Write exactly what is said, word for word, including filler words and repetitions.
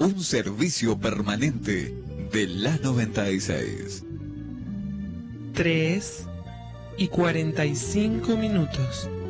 un servicio permanente de la noventa y seis. tres y cuarenta y cinco minutos.